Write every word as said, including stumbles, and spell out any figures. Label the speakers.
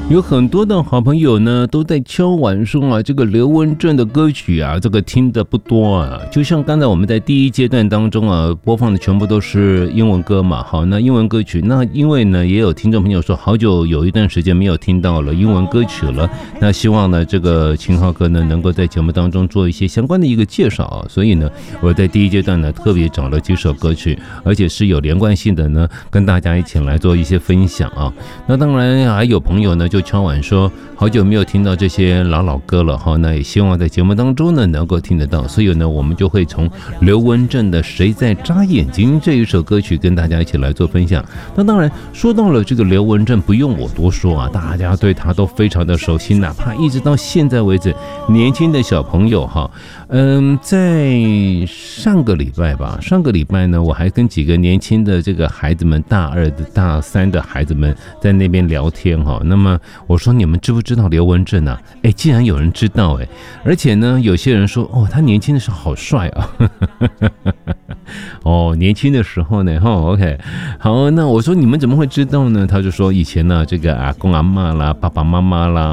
Speaker 1: 有很多的好朋友呢都在敲碗说啊，这个刘文正的歌曲啊，这个听得不多啊。就像刚才我们在第一阶段当中啊，播放的全部都是英文歌嘛。好，那英文歌曲，那因为呢也有听众朋友说，好久有一段时间没有听到了英文歌曲了。那希望呢这个秦浩哥呢能够在节目当中做一些相关的一个介绍啊。所以呢，我在第一阶段呢特别找了几首歌曲，而且是有连贯性的呢，跟大家一起来做一些分享啊。那当然还有朋友呢就敲碗说，好久没有听到这些老老歌了哈，那也希望在节目当中呢能够听得到，所以呢我们就会从刘文正的《谁在眨眼睛》这一首歌曲跟大家一起来做分享。那当然说到了这个刘文正，不用我多说啊，大家对他都非常的熟悉，哪怕一直到现在为止，年轻的小朋友哈，嗯，在上个礼拜吧，上个礼拜呢，我还跟几个年轻的这个孩子们，大二的、大三的孩子们在那边聊天哈。那么我说，你们知不知道刘文正啊？哎，竟然有人知道哎，而且呢，有些人说哦，他年轻的时候好帅啊。哦，年轻的时候呢，哈 ，OK， 好，那我说你们怎么会知道呢？他就说以前呢，这个阿公阿嬷啦、爸爸妈妈啦。